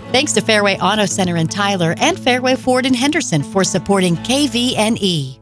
Thanks to Fairway Auto Center in Tyler and Fairway Ford in Henderson for supporting KVNE.